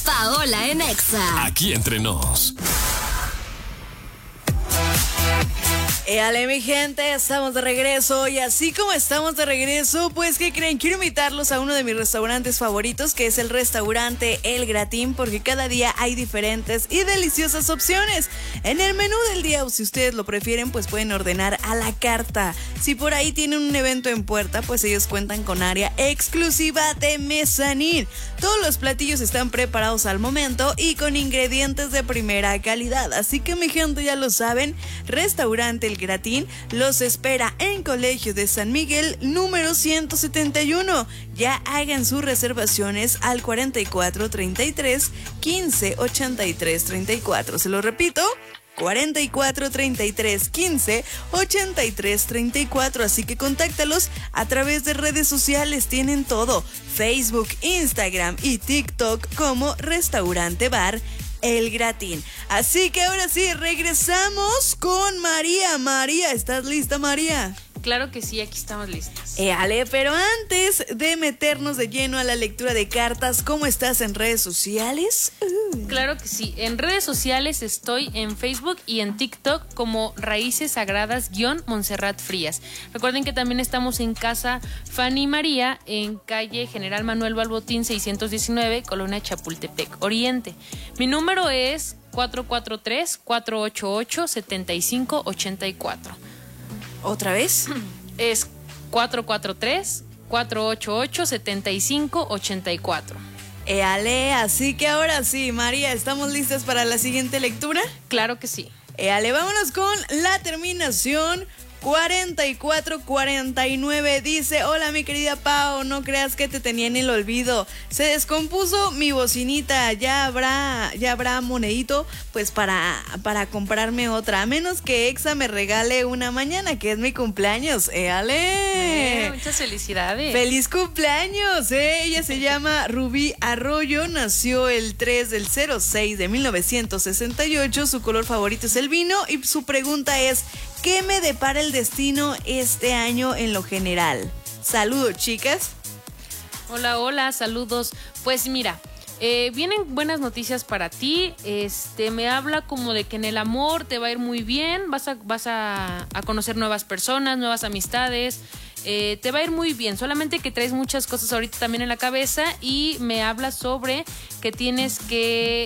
Paola en Exa. Aquí entre nos. Éale, mi gente, estamos de regreso y así como estamos de regreso, pues ¿qué creen? Quiero invitarlos a uno de mis restaurantes favoritos, que es el restaurante El Gratín, porque cada día hay diferentes y deliciosas opciones. En el menú del día, o si ustedes lo prefieren, pues pueden ordenar a la carta. Si por ahí tienen un evento en puerta, pues ellos cuentan con área exclusiva de mezzanine. Todos los platillos están preparados al momento y con ingredientes de primera calidad. Así que mi gente, ya lo saben, restaurante El Gratín los espera en Colegio de San Miguel número 171. Ya hagan sus reservaciones al 4433 15 83 34. Se lo repito, 4433 15 83 34. Así que contáctalos a través de redes sociales. Tienen todo: Facebook, Instagram y TikTok como Restaurante Bar El Gratín. Así que ahora sí, regresamos con María. María, ¿estás lista, María? Claro que sí, aquí estamos listas. Ale, pero antes de meternos de lleno a la lectura de cartas, ¿cómo estás en redes sociales? Claro que sí, en redes sociales estoy en Facebook y en TikTok como Raíces Sagradas-Montserrat Frías. Recuerden que también estamos en Casa Fanny María, en calle General Manuel Balbotín 619, Colonia Chapultepec Oriente. Mi número es 443-488-7584. ¿Otra vez? Es 443-488-7584. Ale, así que ahora sí, María, ¿estamos listas para la siguiente lectura? Claro que sí. Ale, vámonos con la terminación 4449. Dice: hola mi querida Pao, no creas que te tenía en el olvido. Se descompuso mi bocinita, ya habrá monedito pues para comprarme otra, a menos que Exa me regale una mañana, que es mi cumpleaños. Ale, muchas felicidades. Feliz cumpleaños. Ella se llama Rubí Arroyo, nació el 3/06 de 1968, su color favorito es el vino y su pregunta es: ¿qué me depara el destino este año en lo general? Saludos, chicas. Hola, saludos. Pues mira, vienen buenas noticias para ti. Me habla como de que en el amor te va a ir muy bien. Vas a conocer nuevas personas, nuevas amistades. Te va a ir muy bien, solamente que traes muchas cosas ahorita también en la cabeza y me habla sobre que tienes que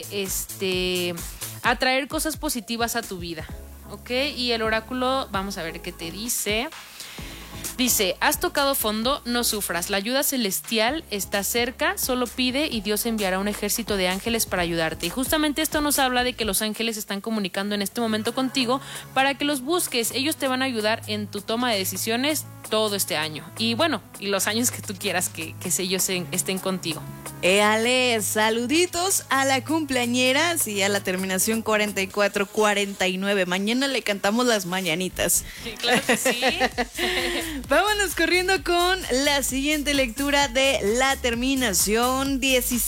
atraer cosas positivas a tu vida. Ok, y el oráculo, vamos a ver qué te dice. Dice: has tocado fondo, no sufras, la ayuda celestial está cerca, solo pide y Dios enviará un ejército de ángeles para ayudarte. Y justamente esto nos habla de que los ángeles están comunicando en este momento contigo para que los busques. Ellos te van a ayudar en tu toma de decisiones todo este año. Y bueno, y los años que tú quieras que ellos estén contigo. Ale, saluditos a la cumpleañera, sí, a la terminación 4449. Mañana le cantamos las mañanitas. Sí, claro que sí. Vámonos corriendo con la siguiente lectura de la terminación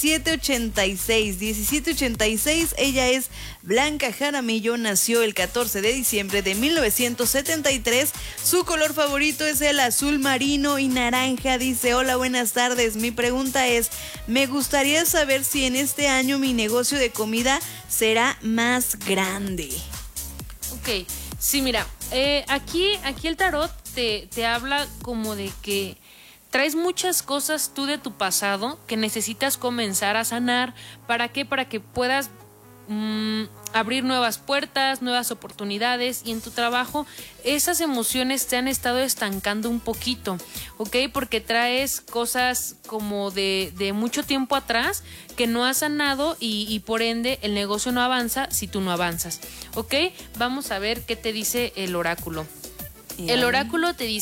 1786. 1786, ella es Blanca Jaramillo, nació el 14 de diciembre de 1973. Su color favorito es el azul marino y naranja. Dice: hola, buenas tardes. Mi pregunta es: me gustaría saber si en este año mi negocio de comida será más grande. Ok, sí, mira, aquí el tarot te habla como de que traes muchas cosas tú de tu pasado que necesitas comenzar a sanar. ¿Para qué? Para que puedas abrir nuevas puertas, nuevas oportunidades, y en tu trabajo esas emociones te han estado estancando un poquito, ¿ok? Porque traes cosas como de mucho tiempo atrás que no has sanado y por ende el negocio no avanza si tú no avanzas, ¿ok? Vamos a ver qué te dice el oráculo. El oráculo te dice: